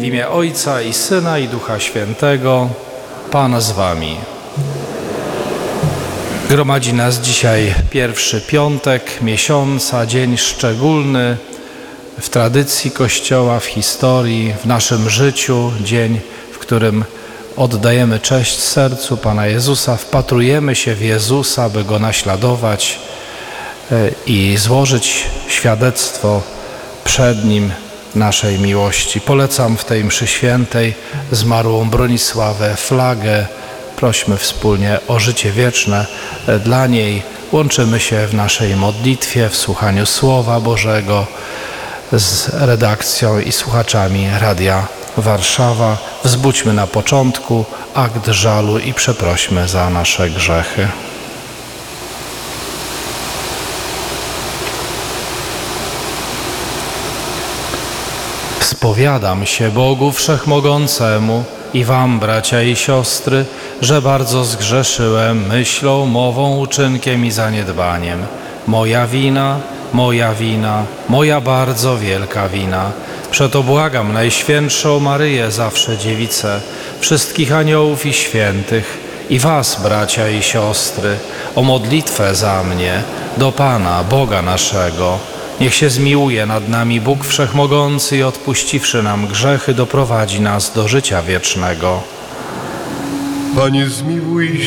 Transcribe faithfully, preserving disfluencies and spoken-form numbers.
imię Ojca i Syna i Ducha Świętego. Pan z wami. Gromadzi nas dzisiaj pierwszy piątek miesiąca, dzień szczególny w tradycji Kościoła, w historii, w naszym życiu, dzień, w którym oddajemy cześć sercu Pana Jezusa, wpatrujemy się w Jezusa, by Go naśladować i złożyć świadectwo przed Nim naszej miłości. Polecam w tej mszy świętej zmarłą Bronisławę Flagę. Prośmy wspólnie o życie wieczne dla niej. Łączymy się w naszej modlitwie, w słuchaniu Słowa Bożego z redakcją i słuchaczami Radia Warszawa. Wzbudźmy na początku akt żalu i przeprośmy za nasze grzechy. Spowiadam się Bogu Wszechmogącemu i wam, bracia i siostry, że bardzo zgrzeszyłem myślą, mową, uczynkiem i zaniedbaniem. Moja wina, moja wina, moja bardzo wielka wina. Przeto błagam Najświętszą Maryję, zawsze Dziewicę, wszystkich aniołów i świętych i was, bracia i siostry, o modlitwę za mnie do Pana, Boga naszego. Niech się zmiłuje nad nami Bóg Wszechmogący i odpuściwszy nam grzechy, doprowadzi nas do życia wiecznego. Panie, zmiłuj